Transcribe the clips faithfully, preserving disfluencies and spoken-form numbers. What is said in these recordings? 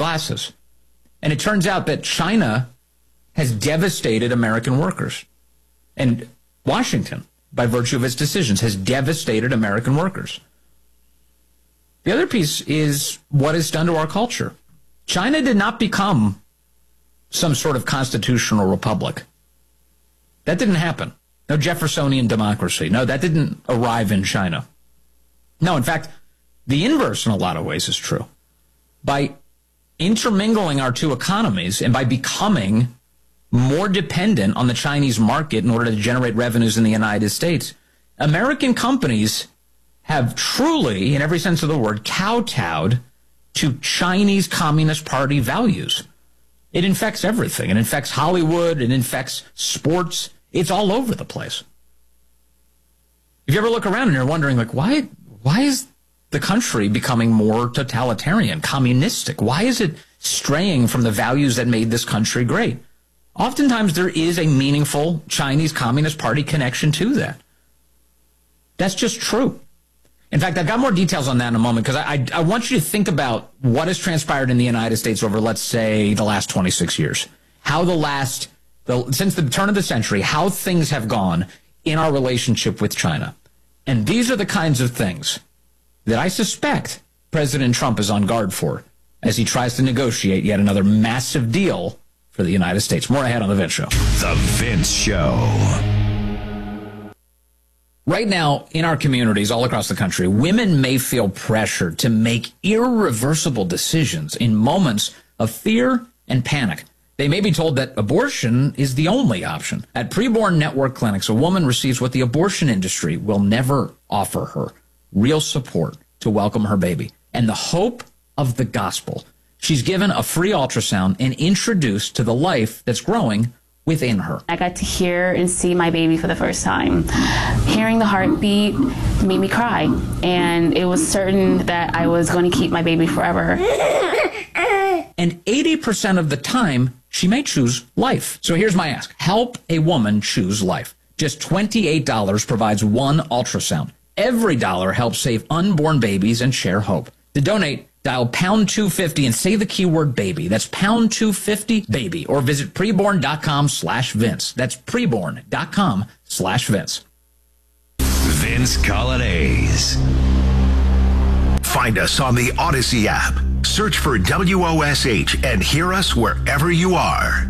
glasses. And it turns out that China has devastated American workers. And Washington, by virtue of its decisions, has devastated American workers. The other piece is what it's done to our culture. China did not become some sort of constitutional republic. That didn't happen. No Jeffersonian democracy. No, that didn't arrive in China. No, in fact, the inverse in a lot of ways is true. By intermingling our two economies and by becoming more dependent on the Chinese market in order to generate revenues in the United States, American companies have truly, in every sense of the word, kowtowed to Chinese Communist Party values. It infects everything. It infects Hollywood. It infects sports. It's all over the place. If you ever look around and you're wondering, like, why, why is the country becoming more totalitarian, communistic? Why is it straying from the values that made this country great? Oftentimes there is a meaningful Chinese Communist Party connection to that. That's just true. In fact, I've got more details on that in a moment because I, I, I want you to think about what has transpired in the United States over, let's say, the last twenty-six years. How the last, the, since the turn of the century, how things have gone in our relationship with China. And these are the kinds of things that I suspect President Trump is on guard for as he tries to negotiate yet another massive deal for the United States. More ahead on The Vince Show. The Vince Show. Right now, in our communities all across the country, women may feel pressured to make irreversible decisions in moments of fear and panic. They may be told that abortion is the only option. At Preborn Network Clinics, a woman receives what the abortion industry will never offer her: real support to welcome her baby and the hope of the gospel. She's given a free ultrasound and introduced to the life that's growing within her. I got to hear and see my baby for the first time. Hearing the heartbeat made me cry, and it was certain that I was going to keep my baby forever. And eighty percent of the time, she may choose life. So here's my ask. Help a woman choose life. Just twenty-eight dollars provides one ultrasound. Every dollar helps save unborn babies and share hope. To donate, dial pound two fifty and say the keyword baby. That's pound two fifty baby, or visit preborn.com slash Vince. That's preborn.com slash Vince. Vince Colonnese. Find us on the Odyssey app. Search for W O S H and hear us wherever you are.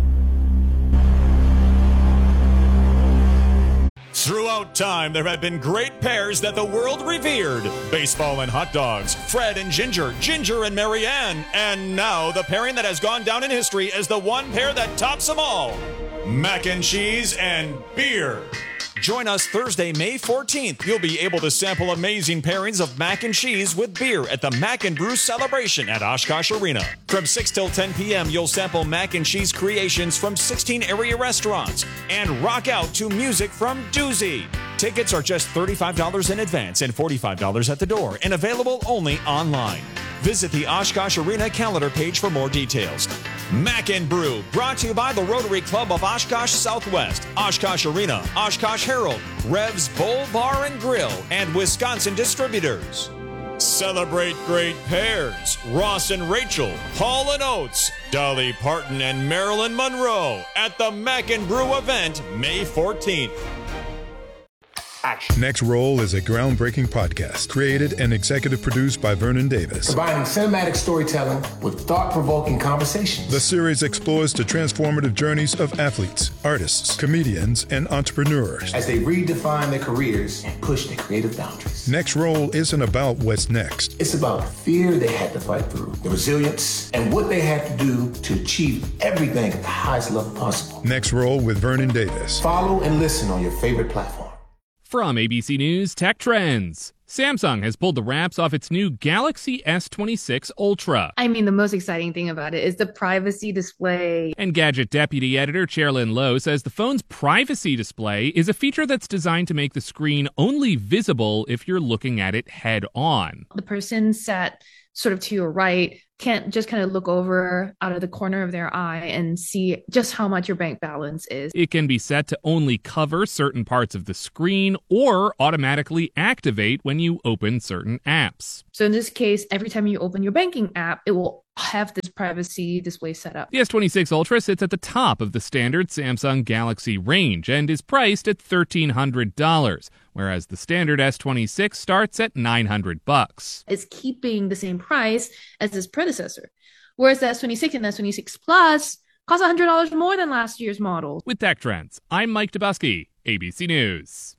Throughout time, there have been great pairs that the world revered. Baseball and hot dogs, Fred and Ginger, Ginger and Marianne, and now the pairing that has gone down in history as the one pair that tops them all, mac and cheese and beer. Join us Thursday, May fourteenth. You'll be able to sample amazing pairings of mac and cheese with beer at the Mac and Brew celebration at Oshkosh Arena. From six till ten p.m., you'll sample mac and cheese creations from sixteen area restaurants and rock out to music from Doozy. Tickets are just thirty-five dollars in advance and forty-five dollars at the door, and available only online. Visit the Oshkosh Arena calendar page for more details. Mac and Brew, brought to you by the Rotary Club of Oshkosh Southwest, Oshkosh Arena, Oshkosh Herald, Rev's Bowl Bar and Grill, and Wisconsin Distributors. Celebrate great pairs. Ross and Rachel, Hall and Oates, Dolly Parton and Marilyn Monroe at the Mac and Brew event May fourteenth. Action. Next Roll is a groundbreaking podcast created and executive produced by Vernon Davis. Combining cinematic storytelling with thought-provoking conversations. The series explores the transformative journeys of athletes, artists, comedians, and entrepreneurs as they redefine their careers and push their creative boundaries. Next Roll isn't about what's next. It's about the fear they had to fight through, the resilience, and what they had to do to achieve everything at the highest level possible. Next Roll with Vernon Davis. Follow and listen on your favorite platform. From A B C News Tech Trends, Samsung has pulled the wraps off its new Galaxy S twenty-six Ultra. I mean, the most exciting thing about it is the privacy display. And Gadget Deputy Editor Cherlyn Lowe says the phone's privacy display is a feature that's designed to make the screen only visible if you're looking at it head on. The person sat sort of to your right can't just kind of look over out of the corner of their eye and see just how much your bank balance is. It can be set to only cover certain parts of the screen or automatically activate when you open certain apps. So in this case, every time you open your banking app, it will have this privacy display setup. The S twenty-six Ultra sits at the top of the standard Samsung Galaxy range and is priced at thirteen hundred dollars, whereas the standard S twenty-six starts at nine hundred bucks. It's keeping the same price as its predecessor, whereas the S twenty-six and S twenty-six Plus cost one hundred dollars more than last year's model. With Tech Trends, I'm Mike Dabusky, A B C News.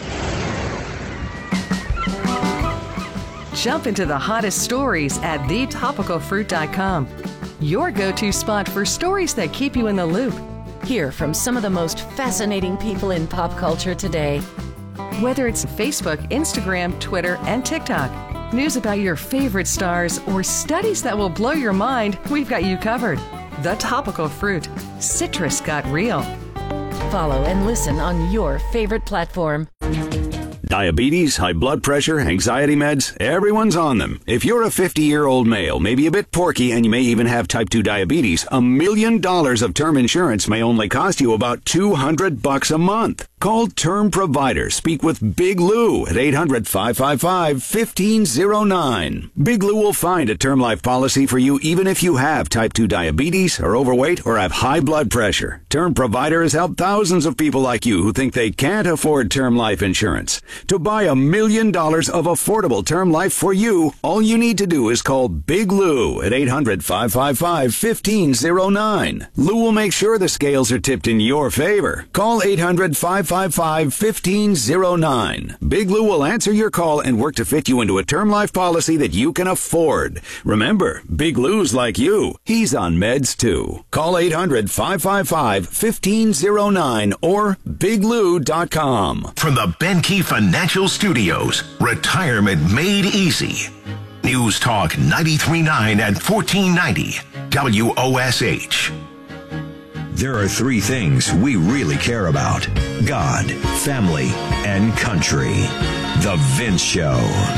Jump into the hottest stories at the topical fruit dot com. Your go-to spot for stories that keep you in the loop. Hear from some of the most fascinating people in pop culture today. Whether it's Facebook, Instagram, Twitter, and TikTok, news about your favorite stars, or studies that will blow your mind, we've got you covered. The Topical Fruit. Citrus got real. Follow and listen on your favorite platform. Diabetes, high blood pressure, anxiety meds, everyone's on them. If you're a fifty-year-old male, maybe a bit porky, and you may even have type two diabetes, a million dollars of term insurance may only cost you about two hundred bucks a month. Call Term Provider. Speak with Big Lou at eight hundred, five five five, one five zero nine. Big Lou will find a term life policy for you even if you have type two diabetes, are overweight, or have high blood pressure. Term Provider has helped thousands of people like you who think they can't afford term life insurance. To buy a million dollars of affordable term life for you, all you need to do is call Big Lou at eight hundred, five five five, one five zero nine. Lou will make sure the scales are tipped in your favor. Call eight hundred, five five five, one five zero nine. Big Lou will answer your call and work to fit you into a term life policy that you can afford. Remember, Big Lou's like you. He's on meds too. Call eight hundred, five five five, one five zero nine or big lou dot com. From the Ben Key Financial Studios, Retirement Made Easy. News Talk ninety-three point nine and fourteen ninety W O S H. There are three things we really care about: God, family, and country. The Vince Show.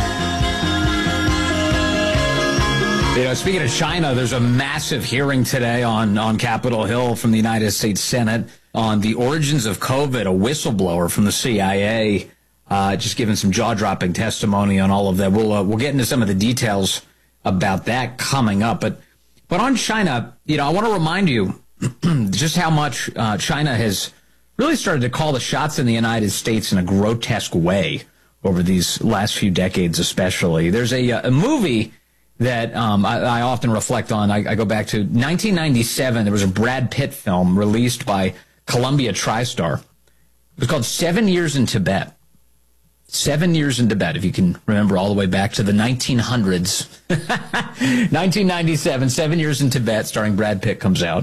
You know, speaking of China, there's a massive hearing today on, on Capitol Hill from the United States Senate on the origins of COVID. A whistleblower from the C I A uh, just giving some jaw-dropping testimony on all of that. We'll uh, we'll get into some of the details about that coming up. But but on China, you know, I want to remind you just how much uh, China has really started to call the shots in the United States in a grotesque way over these last few decades, especially. There's a, a movie that um, I, I often reflect on. I, I go back to nineteen ninety-seven. There was a Brad Pitt film released by Columbia TriStar. It was called Seven Years in Tibet. Seven Years in Tibet, if you can remember all the way back to the nineteen hundreds. nineteen ninety-seven, Seven Years in Tibet, starring Brad Pitt, comes out.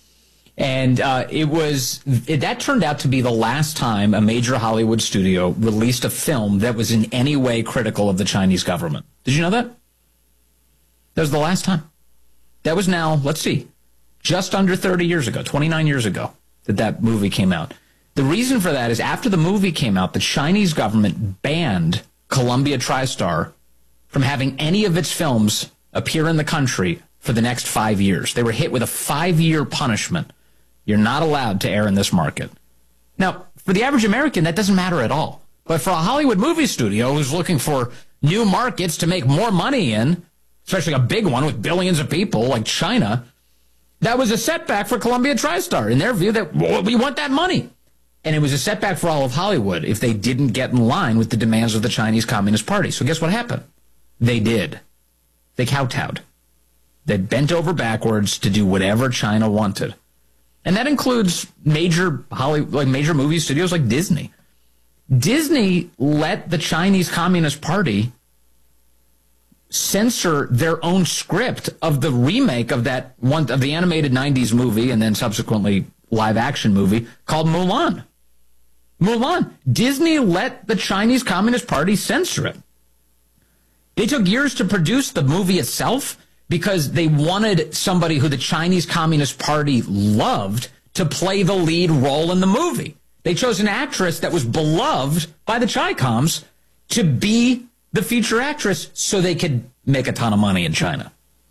And uh, it was it, that turned out to be the last time a major Hollywood studio released a film that was in any way critical of the Chinese government. Did you know that? That was the last time. That was now, let's see, just under thirty years ago, twenty-nine years ago, that that movie came out. The reason for that is after the movie came out, the Chinese government banned Columbia TriStar from having any of its films appear in the country for the next five years. They were hit with a five-year punishment. You're not allowed to air in this market. Now, for the average American, that doesn't matter at all. But for a Hollywood movie studio who's looking for new markets to make more money in, especially a big one with billions of people like China, that was a setback for Columbia TriStar. In their view, that well, we want that money. And it was a setback for all of Hollywood if they didn't get in line with the demands of the Chinese Communist Party. So guess what happened? They did. They kowtowed. They bent over backwards to do whatever China wanted. And that includes major Hollywood, like major movie studios like Disney. Disney let the Chinese Communist Party censor their own script of the remake of that one of the animated nineties movie and then subsequently live action movie called Mulan. Mulan. Disney let the Chinese Communist Party censor it. They took years to produce the movie itself because they wanted somebody who the Chinese Communist Party loved to play the lead role in the movie. They chose an actress that was beloved by the Chi-Coms to be the feature actress so they could make a ton of money in China.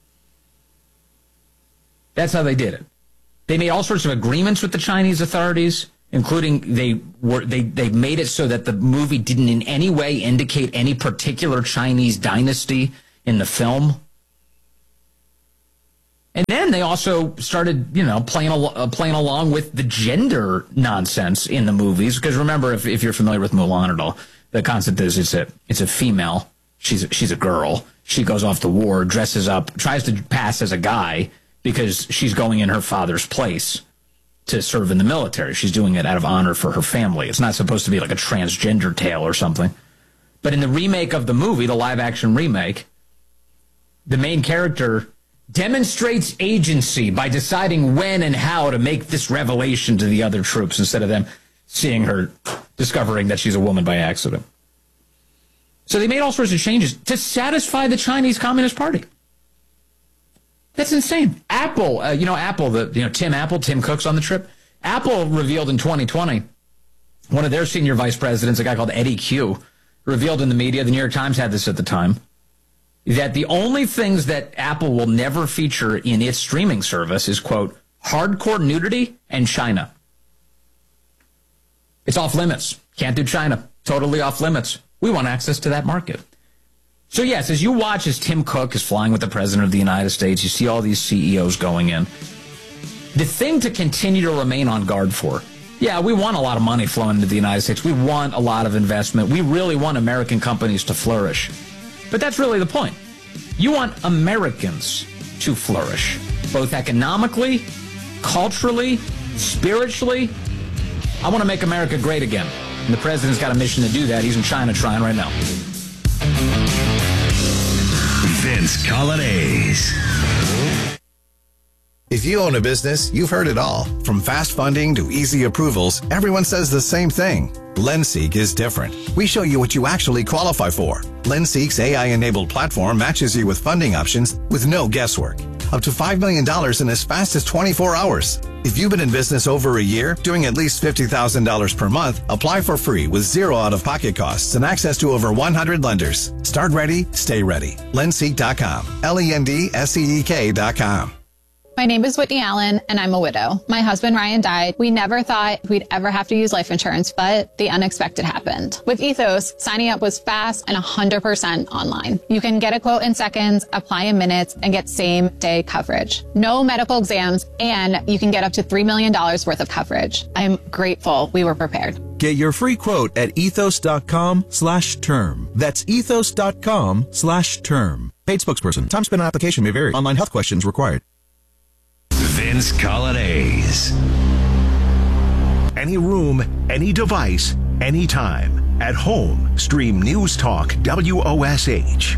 That's how they did it. They made all sorts of agreements with the Chinese authorities, including they were they, they made it so that the movie didn't in any way indicate any particular Chinese dynasty in the film. And then they also started, you know, playing al- uh, playing along with the gender nonsense in the movies. Because remember, if, if you're familiar with Mulan at all, the concept is it's a it's a female. She's a, she's a girl. She goes off to war, dresses up, tries to pass as a guy because she's going in her father's place to serve in the military. She's doing it out of honor for her family. It's not supposed to be like a transgender tale or something. But in the remake of the movie, the live-action remake, the main character demonstrates agency by deciding when and how to make this revelation to the other troops instead of them seeing her discovering that she's a woman by accident. So they made all sorts of changes to satisfy the Chinese Communist Party. That's insane. Apple, uh, you know, Apple, the you know Tim Apple, Tim Cook's on the trip. Apple revealed in twenty twenty, one of their senior vice presidents, a guy called Eddie Q, revealed in the media, the New York Times had this at the time, that the only things that Apple will never feature in its streaming service is, quote, hardcore nudity and China. It's off limits. Can't do China. Totally off limits. We want access to that market. So, yes, as you watch as Tim Cook is flying with the President of the United States, you see all these C E Os going in. The thing to continue to remain on guard for, yeah, we want a lot of money flowing into the United States. We want a lot of investment. We really want American companies to flourish. But that's really the point. You want Americans to flourish, both economically, culturally, spiritually. I want to make America great again. And the president's got a mission to do that. He's in China trying right now. Vince Coglianese. If you own a business, you've heard it all. From fast funding to easy approvals, everyone says the same thing. LendSeek is different. We show you what you actually qualify for. LendSeek's A I-enabled platform matches you with funding options with no guesswork. Up to five million dollars in as fast as twenty-four hours. If you've been in business over a year, doing at least fifty thousand dollars per month, apply for free with zero out-of-pocket costs and access to over one hundred lenders. Start ready, stay ready. Lendseek dot com. L E N D S E E K dot com. My name is Whitney Allen, and I'm a widow. My husband, Ryan, died. We never thought we'd ever have to use life insurance, but the unexpected happened. With Ethos, signing up was fast and one hundred percent online. You can get a quote in seconds, apply in minutes, and get same-day coverage. No medical exams, and you can get up to three million dollars worth of coverage. I'm grateful we were prepared. Get your free quote at ethos dot com slash term. That's ethos dot com slash term. Paid spokesperson. Time spent on application may vary. Online health questions required. Vince Coglianese. Any room, any device, anytime. At home, stream News Talk W O S H.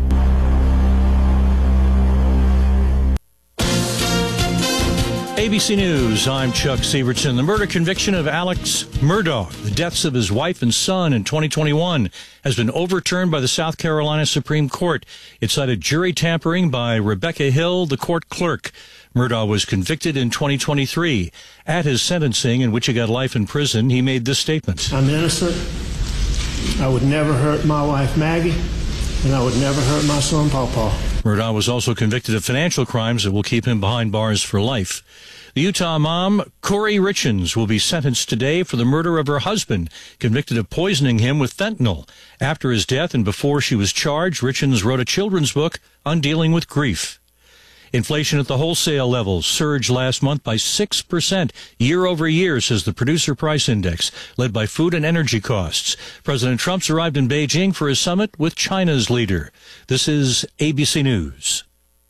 A B C News, I'm Chuck Severson. The murder conviction of Alex Murdaugh, the deaths of his wife and son in twenty twenty-one, has been overturned by the South Carolina Supreme Court. It cited jury tampering by Rebecca Hill, the court clerk. Murdaugh was convicted in twenty twenty-three. At his sentencing, in which he got life in prison, he made this statement. I'm innocent. I would never hurt my wife, Maggie, and I would never hurt my son, Paw Paw. Murdaugh was also convicted of financial crimes that will keep him behind bars for life. The Utah mom, Corey Richens, will be sentenced today for the murder of her husband, convicted of poisoning him with fentanyl. After his death and before she was charged, Richens wrote a children's book on dealing with grief. Inflation at the wholesale level surged last month by six percent year over year, says the Producer Price Index, led by food and energy costs. President Trump's arrived in Beijing for his summit with China's leader. This is A B C News.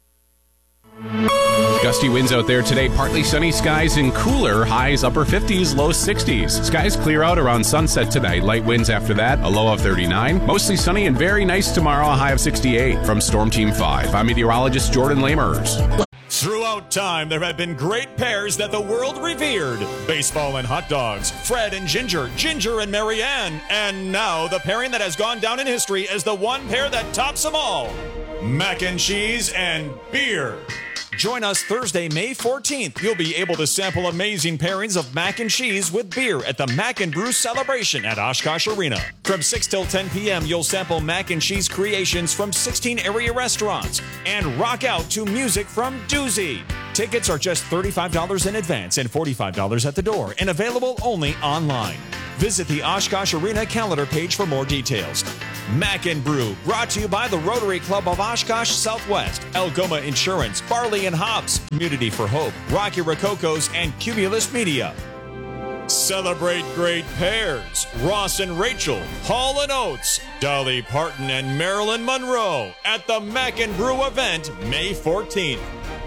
Gusty winds out there today, partly sunny skies and cooler, highs upper fifties, low sixties. Skies clear out around sunset tonight, light winds after that, a low of thirty-nine. Mostly sunny and very nice tomorrow, a high of sixty-eight. From Storm Team five, I'm meteorologist Jordan Lamers. Throughout time, there have been great pairs that the world revered. Baseball and hot dogs, Fred and Ginger, Ginger and Marianne. And now, the pairing that has gone down in history as the one pair that tops them all. Mac and cheese and beer. Join us Thursday, May fourteenth. You'll be able to sample amazing pairings of mac and cheese with beer at the Mac and Brew Celebration at Oshkosh Arena. From six till ten p.m., you'll sample mac and cheese creations from sixteen area restaurants and rock out to music from Doozy. Tickets are just thirty-five dollars in advance and forty-five dollars at the door and available only online. Visit the Oshkosh Arena calendar page for more details. Mac and Brew, brought to you by the Rotary Club of Oshkosh Southwest, Algoma Insurance, Barley and Hops, Community for Hope, Rocky Rococos, and Cumulus Media. Celebrate great pairs. Ross and Rachel, Hall and Oates, Dolly Parton and Marilyn Monroe at the Mac and Brew event May fourteenth.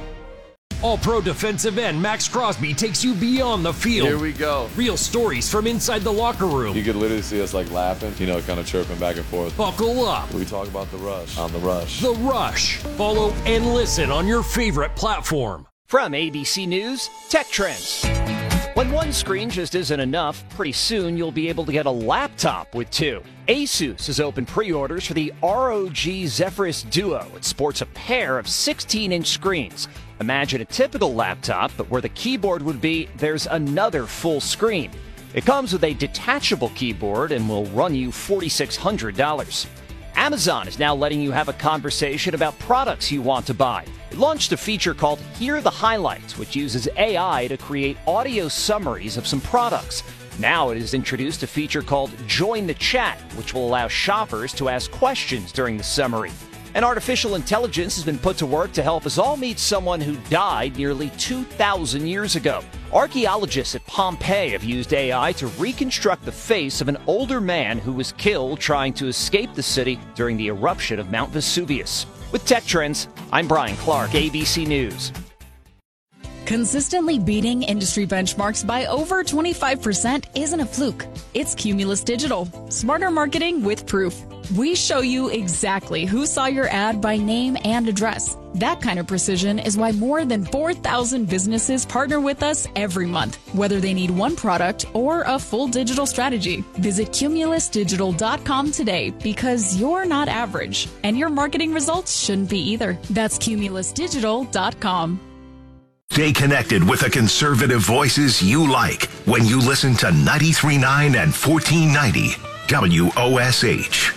All-Pro defensive end Max Crosby takes you beyond the field. Here we go. Real stories from inside the locker room. You could literally see us like laughing, you know, kind of chirping back and forth. Buckle up. We talk about the rush on the rush. The Rush. Follow and listen on your favorite platform. From A B C News, Tech Trends. When one screen just isn't enough, pretty soon you'll be able to get a laptop with two. Asus has opened pre-orders for the R O G Zephyrus Duo. It sports a pair of sixteen-inch screens. Imagine a typical laptop, but where the keyboard would be, there's another full screen. It comes with a detachable keyboard and will run you four thousand six hundred dollars. Amazon is now letting you have a conversation about products you want to buy. It launched a feature called Hear the Highlights, which uses A I to create audio summaries of some products. Now it has introduced a feature called Join the Chat, which will allow shoppers to ask questions during the summary. And artificial intelligence has been put to work to help us all meet someone who died nearly two thousand years ago. Archaeologists at Pompeii have used A I to reconstruct the face of an older man who was killed trying to escape the city during the eruption of Mount Vesuvius. With Tech Trends, I'm Brian Clark, A B C News. Consistently beating industry benchmarks by over twenty-five percent isn't a fluke. It's Cumulus Digital. Smarter marketing with proof. We show you exactly who saw your ad by name and address. That kind of precision is why more than four thousand businesses partner with us every month, whether they need one product or a full digital strategy. Visit cumulus digital dot com today because you're not average, and your marketing results shouldn't be either. That's cumulus digital dot com. Stay connected with the conservative voices you like when you listen to ninety-three point nine and fourteen ninety W O S H.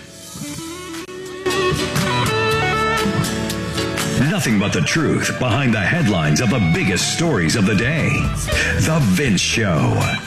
Nothing but the truth behind the headlines of the biggest stories of the day. The Vince Show.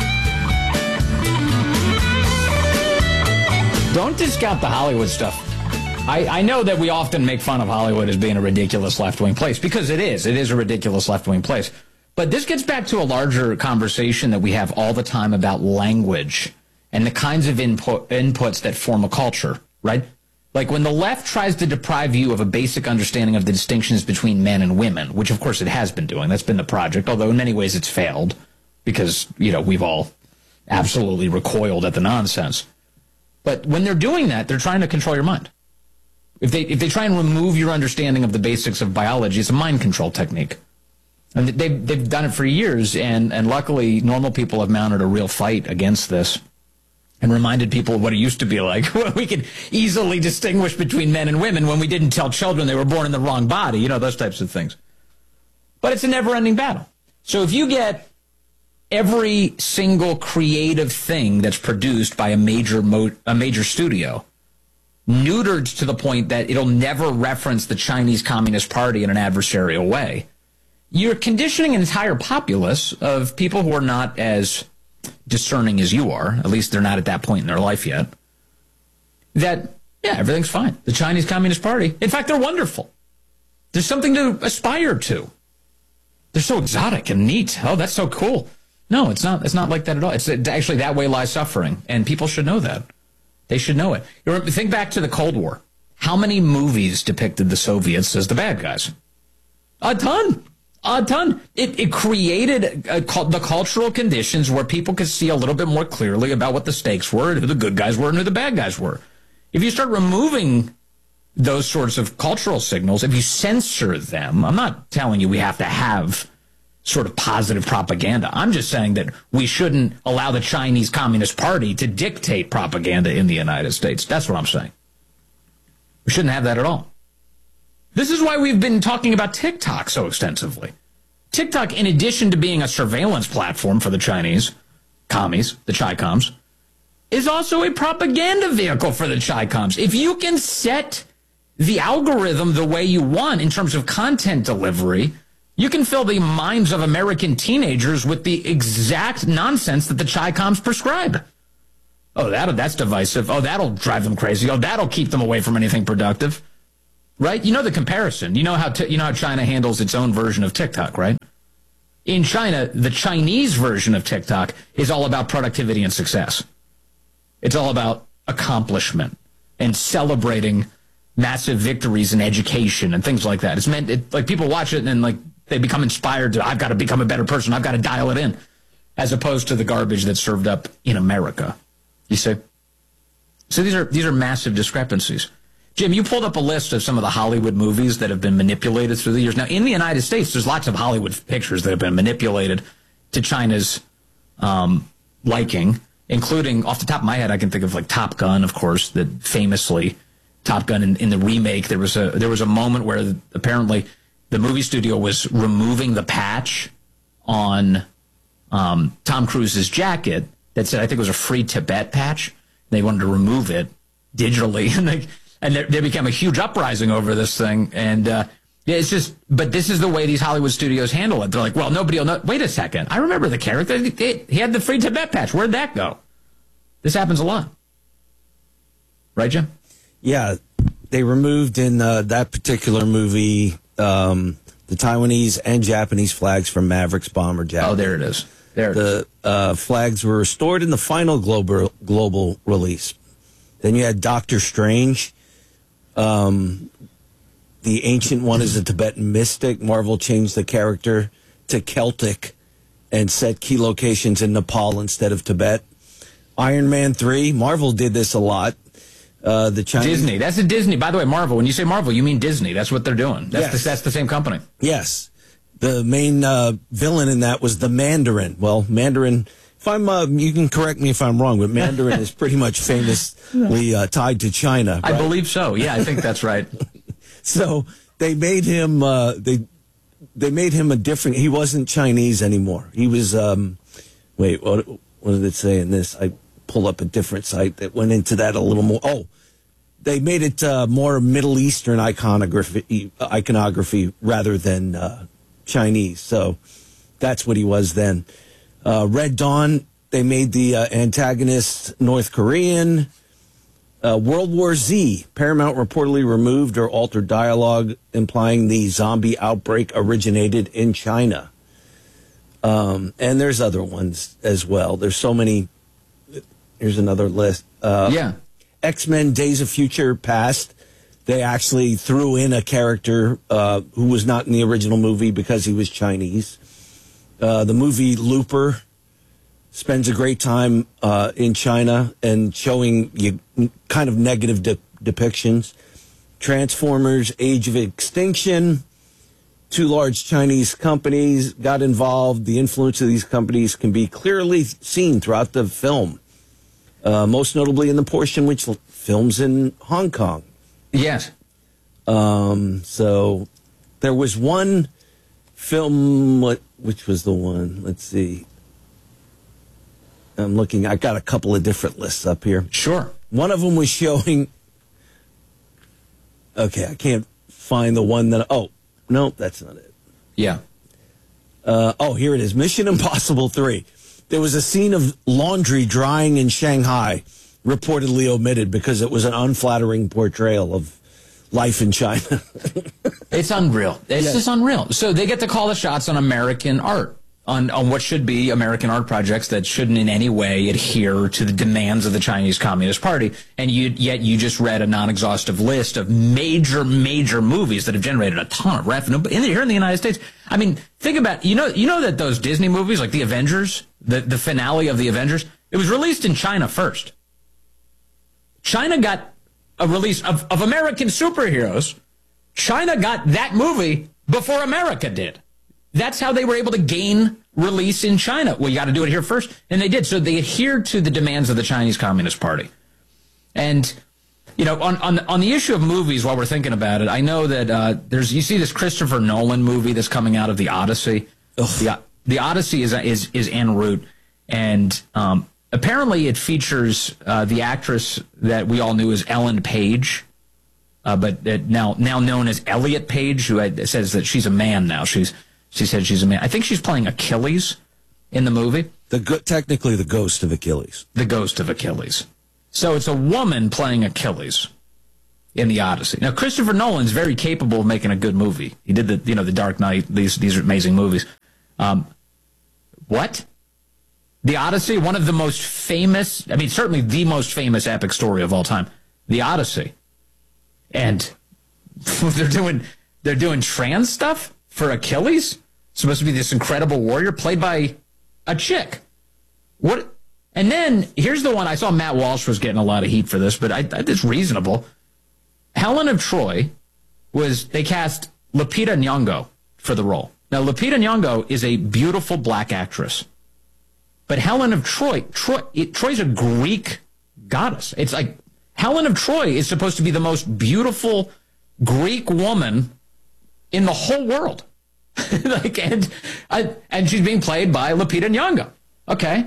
Don't discount the Hollywood stuff. I, I know that we often make fun of Hollywood as being a ridiculous left-wing place, because it is. It is a ridiculous left-wing place. But this gets back to a larger conversation that we have all the time about language and the kinds of input, inputs that form a culture, right? Like when the left tries to deprive you of a basic understanding of the distinctions between men and women, which of course it has been doing. That's been the project, although in many ways it's failed because, you know, we've all absolutely recoiled at the nonsense. But when they're doing that, they're trying to control your mind. If they if they try and remove your understanding of the basics of biology, it's a mind control technique. And they've, they've done it for years, and, and luckily normal people have mounted a real fight against this and reminded people of what it used to be like. We could easily distinguish between men and women when we didn't tell children they were born in the wrong body, you know, those types of things. But it's a never-ending battle. So if you get every single creative thing that's produced by a major mo- a major studio neutered to the point that it'll never reference the Chinese Communist Party in an adversarial way, you're conditioning an entire populace of people who are not as discerning as you are, at least they're not at that point in their life yet, that, yeah, everything's fine. The Chinese Communist Party, in fact, they're wonderful. There's something to aspire to. They're so exotic and neat. Oh, that's so cool. No, it's not. It's not like that at all. It's actually that way lies suffering, and people should know that. They should know it. Think back to the Cold War. How many movies depicted the Soviets as the bad guys? A ton. A ton. It, it created a, the cultural conditions where people could see a little bit more clearly about what the stakes were, and who the good guys were, and who the bad guys were. If you start removing those sorts of cultural signals, if you censor them, I'm not telling you we have to have sort of positive propaganda. I'm just saying that we shouldn't allow the Chinese Communist Party to dictate propaganda in the United States. That's what I'm saying. We shouldn't have that at all. This is why we've been talking about TikTok so extensively. TikTok, in addition to being a surveillance platform for the Chinese commies, the Chi-Coms, is also a propaganda vehicle for the Chi-Coms. If you can set the algorithm the way you want in terms of content delivery, you can fill the minds of American teenagers with the exact nonsense that the Chi-Coms prescribe. Oh, that that's divisive. Oh, that'll drive them crazy. Oh, that'll keep them away from anything productive. Right? You know the comparison. You know how t- you know how China handles its own version of TikTok, right? In China, the Chinese version of TikTok is all about productivity and success. It's all about accomplishment and celebrating massive victories in education and things like that. It's meant it, like people watch it and then like they become inspired to, I've got to become a better person. I've got to dial it in, as opposed to the garbage that's served up in America. You see? So these are these are massive discrepancies. Jim, you pulled up a list of some of the Hollywood movies that have been manipulated through the years. Now, in the United States, there's lots of Hollywood pictures that have been manipulated to China's um, liking, including, off the top of my head, I can think of like Top Gun, of course, that famously, Top Gun in, in the remake, there was a there was a moment where apparently the movie studio was removing the patch on um, Tom Cruise's jacket that said, I think it was a Free Tibet patch. They wanted to remove it digitally, and they and there, there became a huge uprising over this thing. And uh, it's just, but this is the way these Hollywood studios handle it. They're like, well, nobody will know. Wait a second, I remember the character. He, he had the Free Tibet patch. Where'd that go? This happens a lot, right, Jim? Yeah, they removed in uh, that particular movie um, the Taiwanese and Japanese flags from Maverick's bomber jacket. Oh, there it is. There it the is. Uh, flags were restored in the final global global release. Then you had Doctor Strange. Um, the ancient one is a Tibetan mystic. Marvel changed the character to Celtic and set key locations in Nepal instead of Tibet. Iron Man three, Marvel did this a lot. Uh, the Chinese Disney. That's a Disney. By the way, Marvel. When you say Marvel, you mean Disney. That's what they're doing. That's, Yes. the, that's the same company. Yes. The main uh, villain in that was the Mandarin. Well, Mandarin, if I'm, uh, you can correct me if I'm wrong, but Mandarin is pretty much famously uh, tied to China. I right? believe so. Yeah, I think that's right. So they made him, uh, they they made him a different, he wasn't Chinese anymore. He was, um, wait, what, what did it say in this? I pull up a different site that went into that a little more. Oh, they made it uh, more Middle Eastern iconography, iconography rather than uh, Chinese. So that's what he was then. Uh, Red Dawn, they made the uh, antagonist North Korean. Uh, World War Z, Paramount reportedly removed or altered dialogue implying the zombie outbreak originated in China. Um, and there's other ones as well. There's so many. Here's another list. Uh, yeah. X-Men Days of Future Past, they actually threw in a character uh, who was not in the original movie because he was Chinese. Uh, the movie Looper spends a great time uh, in China and showing you kind of negative de- depictions. Transformers, Age of Extinction, two large Chinese companies got involved. The influence of these companies can be clearly seen throughout the film, uh, most notably in the portion which films in Hong Kong. Yes. Um, so there was one film, what, which was the one? Let's see. I'm looking, I got a couple of different lists up here. Sure. One of them was showing, okay, I can't find the one that, oh, no, that's not it. Yeah. Uh, oh, here it is. Mission Impossible three. There was a scene of laundry drying in Shanghai, reportedly omitted because it was an unflattering portrayal of life in China. It's unreal. It's Yes. just unreal. So they get to call the shots on American art, on, on what should be American art projects that shouldn't in any way adhere to the demands of the Chinese Communist Party. And you, yet you just read a non-exhaustive list of major, major movies that have generated a ton of revenue in, here in the United States. I mean, think about, you know, you know that those Disney movies, like The Avengers, the, the finale of The Avengers, it was released in China first. China got a release of, of American superheroes. China got that movie before America did. That's how they were able to gain release in China. Well, you got to do it here first. And they did. So they adhered to the demands of the Chinese Communist Party. And, you know, on, on, on the issue of movies, while we're thinking about it, I know that uh, there's, you see this Christopher Nolan movie that's coming out of the Odyssey. The, the Odyssey is, is, is en route. And um, apparently it features uh, the actress that we all knew as Ellen Page. Uh, but uh, now now known as Elliot Page, who had, says that she's a man now. She's She said she's a man. I think she's playing Achilles in the movie. The go- technically the ghost of Achilles. The ghost of Achilles. So it's a woman playing Achilles in the Odyssey. Now, Christopher Nolan's very capable of making a good movie. He did the, you know, the Dark Knight, these, these are amazing movies. Um, what? The Odyssey, one of the most famous, I mean, certainly the most famous epic story of all time. The Odyssey. And they're doing, they're doing trans stuff for Achilles? Supposed to be this incredible warrior played by a chick. What? And then, here's the one, I saw Matt Walsh was getting a lot of heat for this, but I, I, it's reasonable. Helen of Troy was, they cast Lupita Nyong'o for the role. Now, Lupita Nyong'o is a beautiful black actress. But Helen of Troy, Troy it, Troy's a Greek goddess. It's like, Helen of Troy is supposed to be the most beautiful Greek woman in the whole world. like, and, I, and she's being played by Lupita Nyong'o. Okay.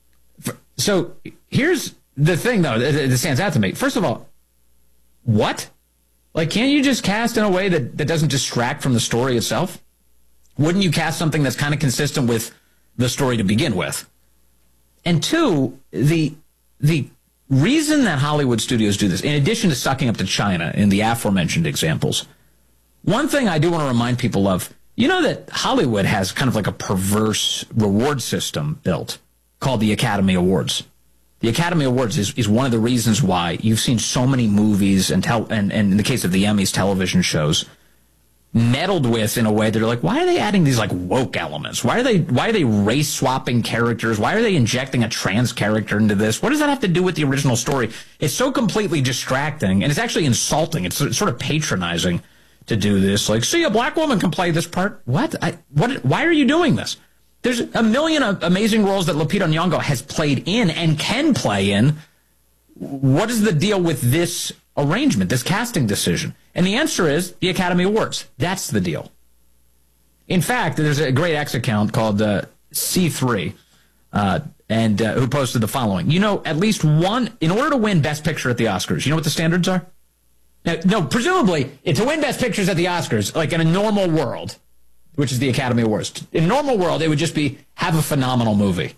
So here's the thing, though, that, that stands out to me. First of all, what? Like, can't you just cast in a way that, that doesn't distract from the story itself? Wouldn't you cast something that's kind of consistent with the story to begin with? And two, the the reason that Hollywood studios do this, in addition to sucking up to China in the aforementioned examples, one thing I do want to remind people of, you know that Hollywood has kind of like a perverse reward system built called the Academy Awards. The Academy Awards is, is one of the reasons why you've seen so many movies and, tel- and, and in the case of the Emmys, television shows, meddled with in a way that are like, why are they adding these like woke elements? Why are they why are they race swapping characters? Why are they injecting a trans character into this? What does that have to do with the original story? It's so completely distracting, and it's actually insulting. It's sort of patronizing to do this. Like, see, a black woman can play this part. What? I, what? Why are you doing this? There's a million amazing roles that Lupita Nyong'o has played in and can play in. What is the deal with this arrangement, this casting decision? And the answer is the Academy Awards. That's the deal. In fact, there's a great X account called uh, C three, uh, and uh, who posted the following. You know, at least one, in order to win Best Picture at the Oscars, you know what the standards are? Now, no, presumably, to win Best Pictures at the Oscars, like in a normal world, which is the Academy Awards, in a normal world, it would just be, have a phenomenal movie.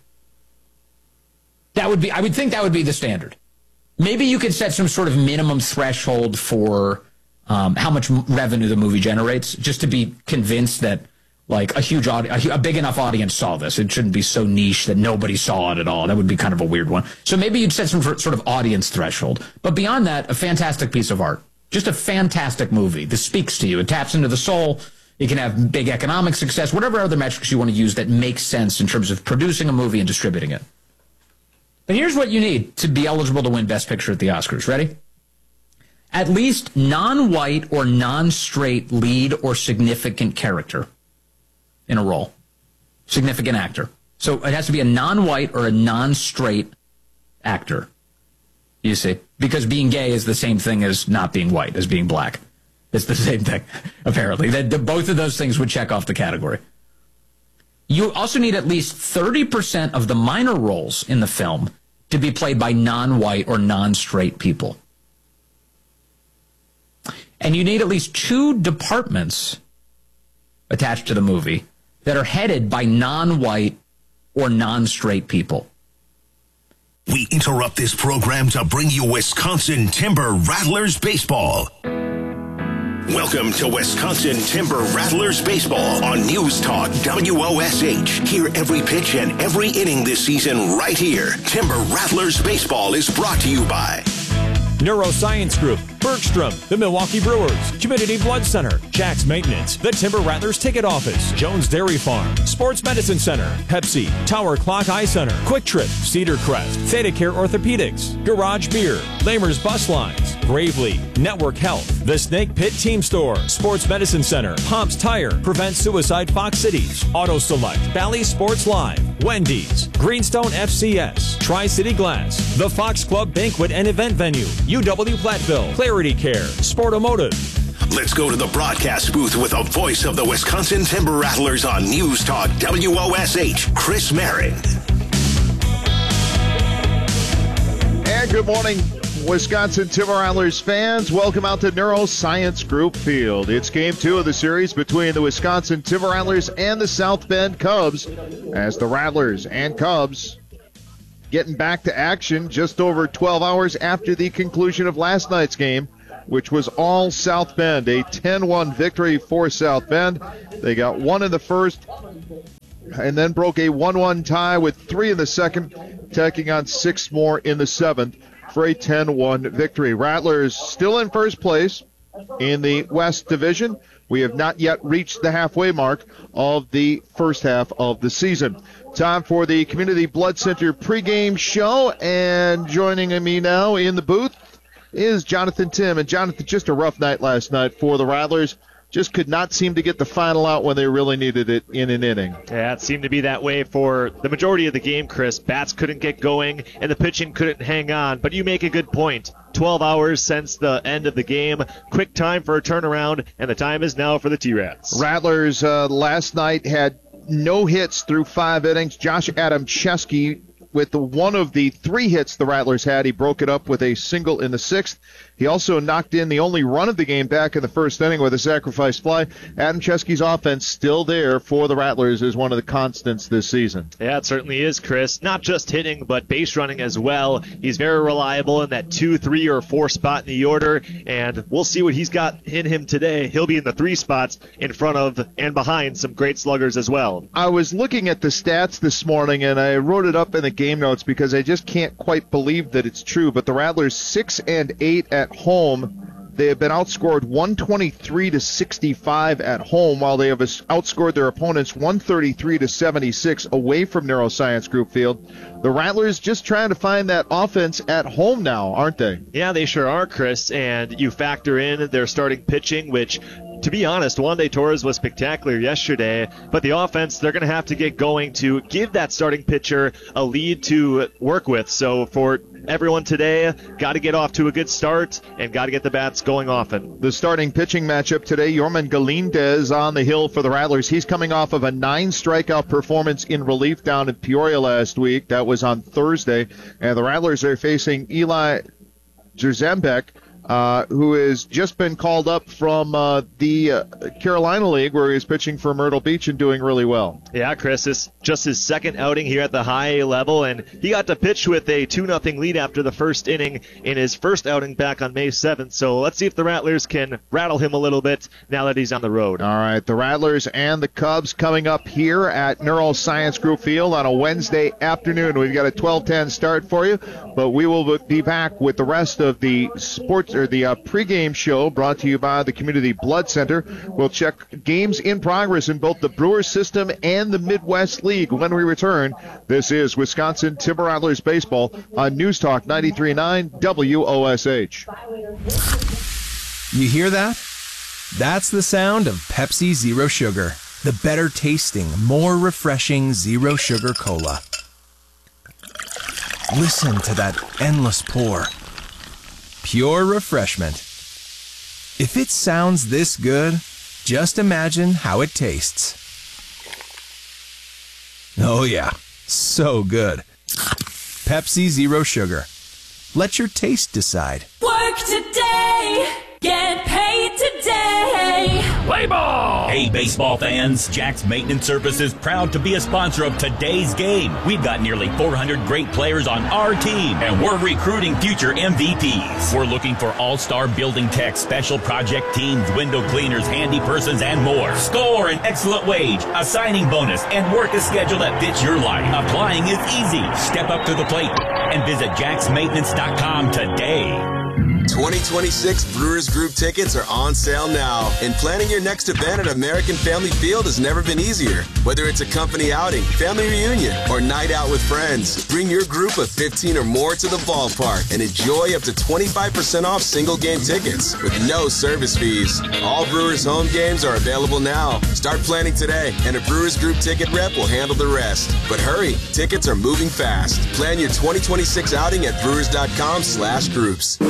That would be, I would think that would be the standard. Maybe you could set some sort of minimum threshold for um, how much revenue the movie generates, just to be convinced that like a huge audience, a big enough audience saw this. It shouldn't be so niche that nobody saw it at all. That would be kind of a weird one. So maybe you'd set some sort of audience threshold. But beyond that, a fantastic piece of art. Just a fantastic movie. This speaks to you. It taps into the soul. You can have big economic success, whatever other metrics you want to use that makes sense in terms of producing a movie and distributing it. But here's what you need to be eligible to win Best Picture at the Oscars. Ready? At least non-white or non-straight lead or significant character in a role. Significant actor. So it has to be a non-white or a non-straight actor. You see? Because being gay is the same thing as not being white, as being black. It's the same thing, apparently. That the, both of those things would check off the category. You also need at least thirty percent of the minor roles in the film to be played by non-white or non-straight people. And you need at least two departments attached to the movie that are headed by non-white or non-straight people. We interrupt this program to bring you Wisconsin Timber Rattlers Baseball. Welcome to Wisconsin Timber Rattlers Baseball on News Talk W O S H. Hear every pitch and every inning this season right here. Timber Rattlers Baseball is brought to you by Neuroscience Group, Bergstrom, the Milwaukee Brewers, Community Blood Center, Jack's Maintenance, the Timber Rattlers Ticket Office, Jones Dairy Farm, Sports Medicine Center, Pepsi, Tower Clock Eye Center, Quick Trip, Cedar Crest, Theta Care Orthopedics, Garage Beer, Lamer's Bus Lines, Gravely, Network Health, The Snake Pit Team Store, Sports Medicine Center, Pomp's Tire, Prevent Suicide Fox Cities, Auto Select, Valley Sports Live, Wendy's, Greenstone F C S, Tri-City Glass, the Fox Club Banquet and Event Venue, U W Platteville, Clarity Care, Sportomotive. Let's go to the broadcast booth with the voice of the Wisconsin Timber Rattlers on News Talk W O S H, Chris Marin. And good morning. Wisconsin Timber Rattlers fans, welcome out to Neuroscience Group Field. It's game two of the series between the Wisconsin Timber Rattlers and the South Bend Cubs, as the Rattlers and Cubs getting back to action just over twelve hours after the conclusion of last night's game, which was all South Bend. A ten one victory for South Bend. They got one in the first and then broke a one one tie with three in the second, tacking on six more in the seventh for a ten one victory. Rattlers still in first place in the West Division. We have not yet reached the halfway mark of the first half of the season. Time for the Community Blood Center pregame show, and joining me now in the booth is Jonathan Tim. And Jonathan, just a rough night last night for the Rattlers. Just could not seem to get the final out when they really needed it in an inning. Yeah, it seemed to be that way for the majority of the game, Chris. Bats couldn't get going, and the pitching couldn't hang on. But you make a good point. twelve hours since the end of the game. Quick time for a turnaround, and the time is now for the T-Rats. Rattlers uh, last night had no hits through five innings. Josh Adamczewski, with the one of the three hits the Rattlers had, he broke it up with a single in the sixth. He also knocked in the only run of the game back in the first inning with a sacrifice fly. Adamczewski's offense still there for the Rattlers is one of the constants this season. Yeah, it certainly is, Chris. Not just hitting, but base running as well. He's very reliable in that two, three, or four spot in the order, and we'll see what he's got in him today. He'll be in the three spots in front of and behind some great sluggers as well. I was looking at the stats this morning, and I wrote it up in the game notes because I just can't quite believe that it's true, but the Rattlers six and eight at home. They have been outscored one twenty-three to sixty-five at home, while they have outscored their opponents one thirty-three to seventy-six away from Neuroscience Group Field. The Rattlers just trying to find that offense at home now, aren't they? Yeah, they sure are, Chris, and you factor in their starting pitching, which, to be honest, Juan de Torres was spectacular yesterday, but the offense, they're going to have to get going to give that starting pitcher a lead to work with. So for everyone today, got to get off to a good start and got to get the bats going often. The starting pitching matchup today, Yorman Galindez on the hill for the Rattlers. He's coming off of a nine strikeout performance in relief down in Peoria last week. That was on Thursday. And the Rattlers are facing Eli Jerzembek, Uh, who has just been called up from uh, the uh, Carolina League, where he's pitching for Myrtle Beach and doing really well. Yeah, Chris, it's just his second outing here at the high A level, and he got to pitch with a two nothing lead after the first inning in his first outing back on May seventh. So let's see if the Rattlers can rattle him a little bit now that he's on the road. All right, the Rattlers and the Cubs coming up here at Neuroscience Group Field on a Wednesday afternoon. We've got a twelve ten start for you, but we will be back with the rest of the sports or the uh, pregame show brought to you by the Community Blood Center. We'll check games in progress in both the Brewers system and the Midwest League when we return. This is Wisconsin Timber Rattlers baseball on News Talk ninety-three point nine W O S H. You hear that? That's the sound of Pepsi Zero Sugar, the better tasting, more refreshing zero sugar cola. Listen to that endless pour. Pure refreshment. If it sounds this good, just imagine how it tastes. Oh yeah, so good. Pepsi Zero Sugar. Let your taste decide. Work today, get paid today. Play ball! Hey, baseball fans, Jack's Maintenance Service is proud to be a sponsor of today's game. We've got nearly four hundred great players on our team, and we're recruiting future M V Ps. We're looking for all-star building techs, special project teams, window cleaners, handy persons, and more. Score an excellent wage, a signing bonus, and work a schedule that fits your life. Applying is easy. Step up to the plate and visit jacks maintenance dot com today. twenty twenty-six Brewers Group tickets are on sale now, and planning your next event at American Family Field has never been easier. Whether it's a company outing, family reunion, or night out with friends, bring your group of fifteen or more to the ballpark and enjoy up to twenty-five percent off single game tickets with no service fees. All Brewers home games are available now. Start planning today, and a Brewers Group ticket rep will handle the rest. But hurry, tickets are moving fast. Plan your twenty twenty-six outing at brewers dot com slash groups.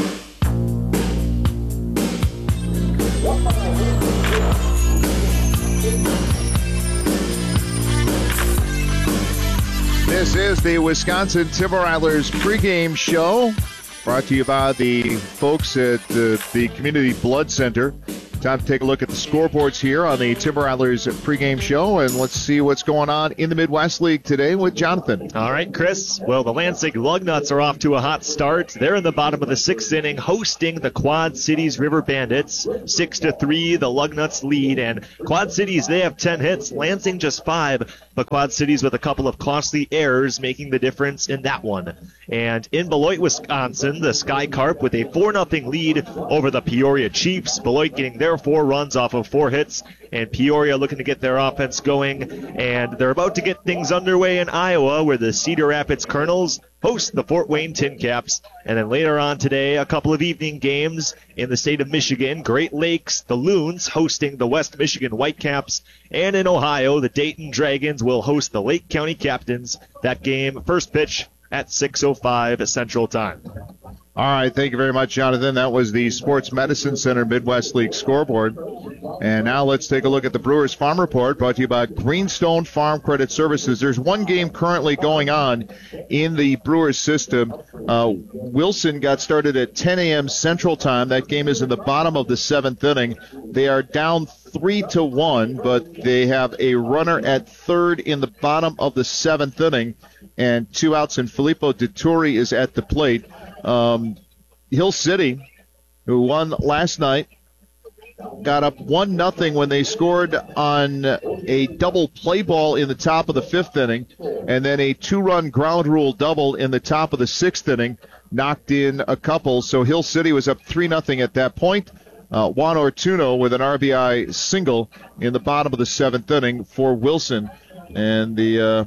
This is the Wisconsin Timber Rattlers pregame show. brought to you by the folks at the, the Community Blood Center. Time to take a look at the scoreboards here on the Timber Rattlers pregame show, and let's see what's going on in the Midwest League today with Jonathan. All right, Chris. Well, the Lansing Lugnuts are off to a hot start. They're in the bottom of the sixth inning, hosting the Quad Cities River Bandits. Six to three, the Lugnuts lead, and Quad Cities, they have ten hits. Lansing just five, but Quad Cities with a couple of costly errors making the difference in that one. And in Beloit, Wisconsin, the Sky Carp with a four nothing lead over the Peoria Chiefs. Beloit getting their four runs off of four hits, and Peoria looking to get their offense going. And they're about to get things underway in Iowa, where the Cedar Rapids Colonels host the Fort Wayne Tin Caps. And then later on today, a couple of evening games in the state of Michigan. Great Lakes, the Loons, hosting the West Michigan Whitecaps. And in Ohio, the Dayton Dragons will host the Lake County Captains. That game, first pitch at six oh five Central Time. All right, thank you very much, Jonathan. That was the Sports Medicine Center Midwest League scoreboard. And now let's take a look at the Brewers Farm Report, brought to you by Greenstone Farm Credit Services. There's one game currently going on in the Brewers system. Uh, Wilson got started at ten a.m. Central Time. That game is in the bottom of the seventh inning. They are down three to one, but they have a runner at third in the bottom of the seventh inning, and two outs, and Filippo Dituri is at the plate. Um, Hill City, who won last night, got up one nothing when they scored on a double play ball in the top of the fifth inning, and then a two-run ground rule double in the top of the sixth inning knocked in a couple. So Hill City was up three nothing at that point. Uh, Juan Ortuno with an R B I single in the bottom of the seventh inning for Wilson. And the uh,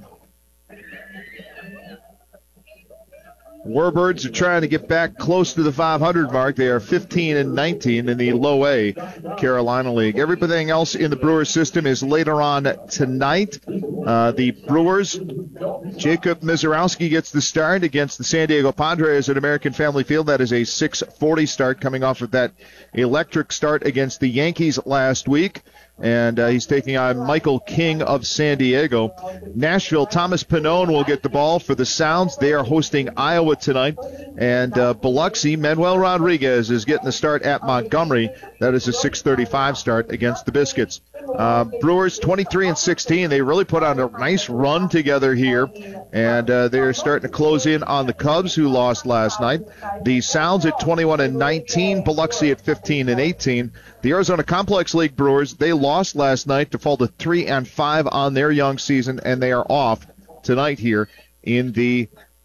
Warbirds are trying to get back close to the five hundred mark. They are fifteen and nineteen in the low A Carolina League. Everything else in the Brewers system is later on tonight. Uh, the Brewers, Jacob Mizorowski gets the start against the San Diego Padres at American Family Field. That is a six forty start, coming off of that electric start against the Yankees last week. And uh, he's taking on Michael King of San Diego. Nashville, Thomas Pannone will get the ball for the Sounds. They are hosting Iowa tonight. And uh, Biloxi, Manuel Rodriguez is getting the start at Montgomery. That is a six thirty-five start against the Biscuits. Uh, Brewers twenty-three and sixteen. They really put on a nice run together here. And uh, they're starting to close in on the Cubs, who lost last night. The Sounds at twenty-one and nineteen. Biloxi at fifteen and eighteen. The Arizona Complex League Brewers, they lost last night to fall to three and five on their young season, and they are off tonight here in the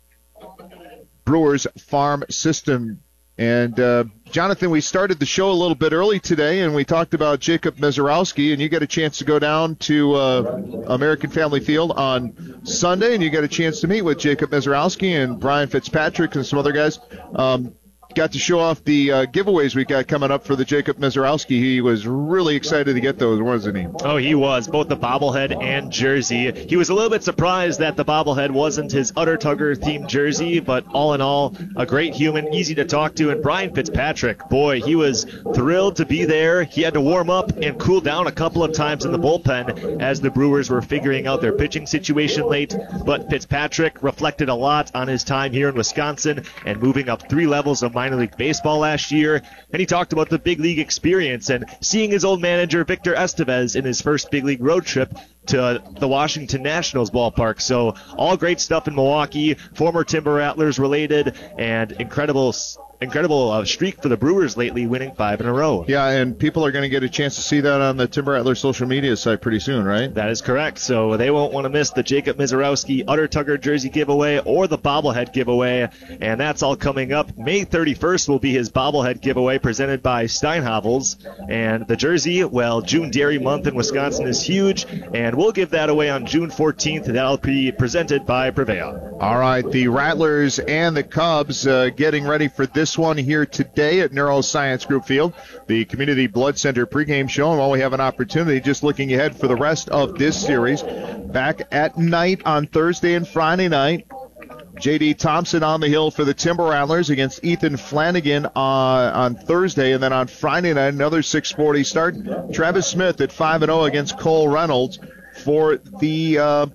Brewers farm system. And, uh, Jonathan, we started the show a little bit early today, and we talked about Jacob Mizorowski, and you get a chance to go down to uh, American Family Field on Sunday, and you get a chance to meet with Jacob Mizorowski and Brian Fitzpatrick and some other guys. Um, got to show off the uh, giveaways we got coming up for the Jacob Mizorowski. He was really excited to get those, wasn't he? Oh, he was, both the bobblehead and jersey. He was a little bit surprised that the bobblehead wasn't his Utter Tugger themed jersey, but all in all, a great human, easy to talk to. And Brian Fitzpatrick, boy, he was thrilled to be there. He had to warm up and cool down a couple of times in the bullpen as the Brewers were figuring out their pitching situation late. But Fitzpatrick reflected a lot on his time here in Wisconsin and moving up three levels of minor league baseball last year. And he talked about the big league experience and seeing his old manager Victor Estevez in his first big league road trip to the Washington Nationals ballpark. So all great stuff in Milwaukee, former Timber Rattlers related, and incredible incredible uh, streak for the Brewers lately, winning five in a row. Yeah, and people are going to get a chance to see that on the Timber Rattlers social media site pretty soon, right? That is correct. So they won't want to miss the Jacob Mizorowski Utter Tugger jersey giveaway or the bobblehead giveaway, and that's all coming up. May thirty-first will be his bobblehead giveaway presented by Steinhavels, and the jersey, well, June Dairy Month in Wisconsin is huge, and we'll give that away on June fourteenth. That'll be presented by Prevea. All right, the Rattlers and the Cubs uh, getting ready for this one here today at Neuroscience Group Field, the Community Blood Center pregame show. And while we have an opportunity, just looking ahead for the rest of this series, back at night on Thursday and Friday night, J D. Thompson on the hill for the Timber Rattlers against Ethan Flanagan uh, on Thursday. And then on Friday night, another six forty start. Travis Smith at five and oh against Cole Reynolds for the uh,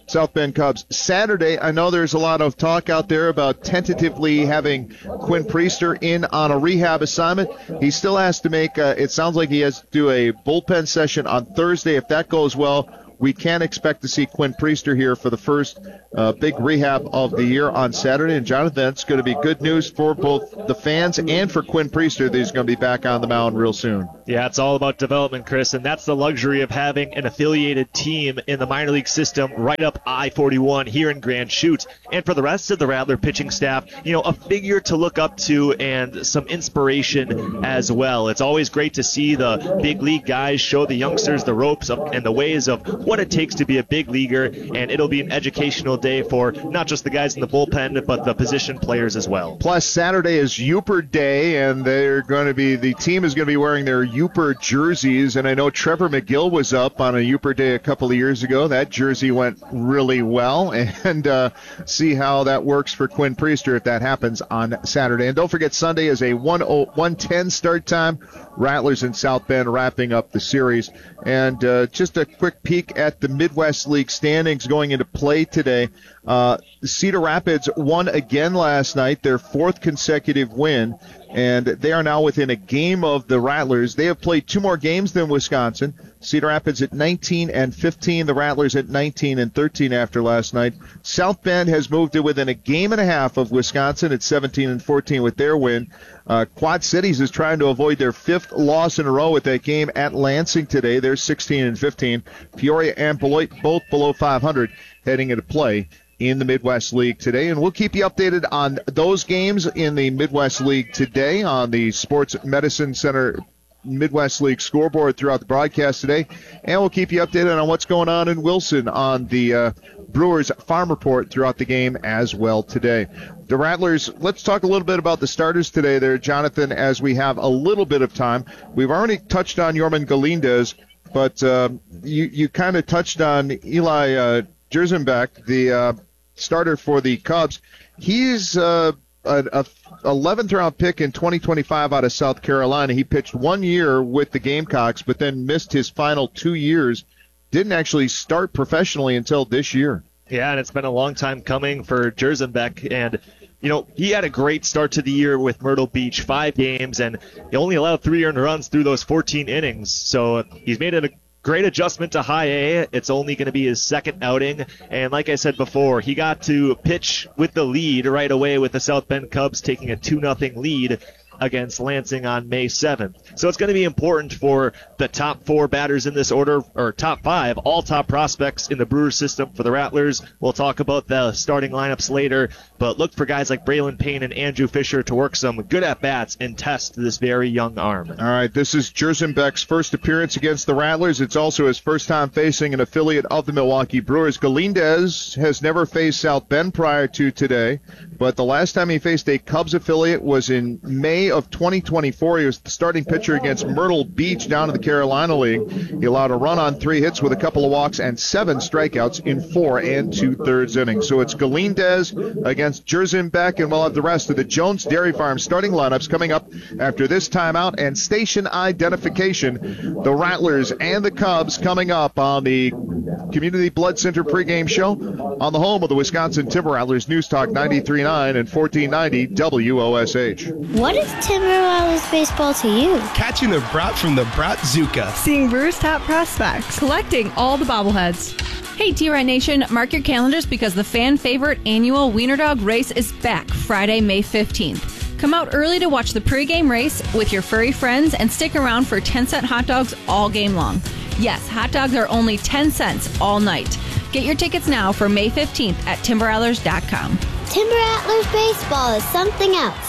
South Bend Cubs. Saturday, I know there's a lot of talk out there about tentatively having Quinn Priester in on a rehab assignment. He still has to make, uh, it sounds like he has to do a bullpen session on Thursday. If that goes well, we can expect to see Quinn Priester here for the first uh, big rehab of the year on Saturday. And, Jonathan, it's going to be good news for both the fans and for Quinn Priester that he's going to be back on the mound real soon. Yeah, it's all about development, Chris, and that's the luxury of having an affiliated team in the minor league system right up I forty-one here in Grand Chute. And for the rest of the Rattler pitching staff, you know, a figure to look up to and some inspiration as well. It's always great to see the big league guys show the youngsters the ropes of, and the ways of what it takes to be a big leaguer, and it'll be an educational day for not just the guys in the bullpen, but the position players as well. Plus, Saturday is Uper Day, and they're going to be, the team is going to be wearing their Uper jerseys, and I know Trevor McGill was up on a Uper Day a couple of years ago. That jersey went really well, and uh, see how that works for Quinn Priester if that happens on Saturday. And don't forget, Sunday is a one ten start time. Rattlers in South Bend wrapping up the series. And uh, just a quick peek at the Midwest League standings going into play today. Uh, Cedar Rapids won again last night, their fourth consecutive win, and they are now within a game of the Rattlers. They have played two more games than Wisconsin. Cedar Rapids at nineteen and fifteen, the Rattlers at nineteen and thirteen after last night. South Bend has moved to within a game and a half of Wisconsin at seventeen and fourteen with their win. Uh, Quad Cities is trying to avoid their fifth loss in a row with that game at Lansing today. They're sixteen and fifteen. Peoria and Beloit both below five hundred heading into play in the Midwest League today. And we'll keep you updated on those games in the Midwest League today on the Sports Medicine Center Midwest League scoreboard throughout the broadcast today. And we'll keep you updated on what's going on in Wilson on the uh, Brewers Farm Report throughout the game as well today. The Rattlers, let's talk a little bit about the starters today there, Jonathan, as we have a little bit of time. We've already touched on Yorman Galindez, but uh, you, you kind of touched on Eli uh, Jerzenbeck, the uh, starter for the Cubs. He's uh, a eleventh round pick in twenty twenty-five out of South Carolina. He pitched one year with the Gamecocks, but then missed his final two years. Didn't actually start professionally until this year. Yeah, and it's been a long time coming for Jerzenbeck, and you know, he had a great start to the year with Myrtle Beach, five games, and he only allowed three earned runs through those fourteen innings. So he's made it a great adjustment to high A. It's only going to be his second outing. And like I said before, he got to pitch with the lead right away with the South Bend Cubs taking a two nothing lead against Lansing on May seventh. So it's going to be important for the top four batters in this order, or top five, all top prospects in the Brewers system for the Rattlers. We'll talk about the starting lineups later, but look for guys like Braylon Payne and Andrew Fisher to work some good at-bats and test this very young arm. All right, this is Jerzenbeck's first appearance against the Rattlers. It's also his first time facing an affiliate of the Milwaukee Brewers. Galindez has never faced South Bend prior to today, but the last time he faced a Cubs affiliate was in May of twenty twenty-four. He was the starting pitcher against Myrtle Beach down in the Carolina League. He allowed a run on three hits with a couple of walks and seven strikeouts in four and two-thirds innings. So it's Galindez against Jerzenbeck, and we'll have the rest of the Jones Dairy Farm starting lineups coming up after this timeout and station identification. The Rattlers and the Cubs coming up on the Community Blood Center pregame show on the home of the Wisconsin Timber Rattlers, News Talk ninety-three point nine and fourteen ninety W O S H. What is Timber Rattlers baseball to you? Catching the brat from the Bratzuka. Seeing Brewers top prospects. Collecting all the bobbleheads. Hey, T-Ride Nation, mark your calendars because the fan favorite annual Wiener Dog race is back Friday, May fifteenth. Come out early to watch the pregame race with your furry friends and stick around for ten cent hot dogs all game long. Yes, hot dogs are only ten cents all night. Get your tickets now for May fifteenth at timber rattlers dot com. Timber Rattlers baseball is something else.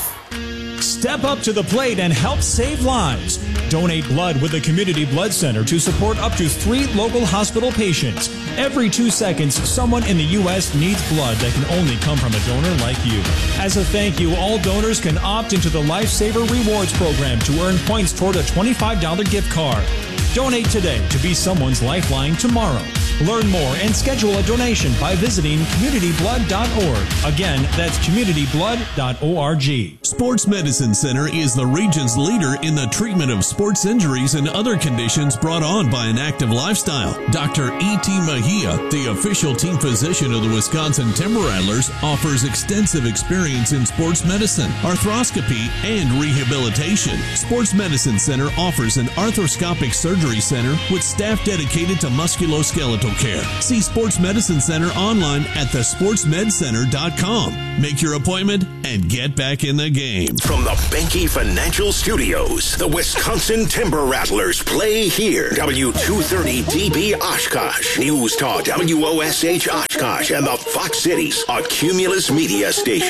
Step up to the plate and help save lives. Donate blood with the Community Blood Center to support up to three local hospital patients. Every two seconds, someone in the U S needs blood that can only come from a donor like you. As a thank you, all donors can opt into the Lifesaver Rewards program to earn points toward a twenty-five dollars gift card. Donate today to be someone's lifeline tomorrow. Learn more and schedule a donation by visiting community blood dot org. Again, that's community blood dot org. Sports Medicine Center is the region's leader in the treatment of sports injuries and other conditions brought on by an active lifestyle. Doctor E T. Mejia, the official team physician of the Wisconsin Timber Rattlers, offers extensive experience in sports medicine, arthroscopy, and rehabilitation. Sports Medicine Center offers an arthroscopic surgery center with staff dedicated to musculoskeletal care. See Sports Medicine Center online at the sports med center dot com. Make your appointment and get back in the game. From the Benke Financial Studios, the Wisconsin Timber Rattlers play here. W two thirty D B Oshkosh, News Talk W O S H Oshkosh, and the Fox Cities, a Cumulus Media station.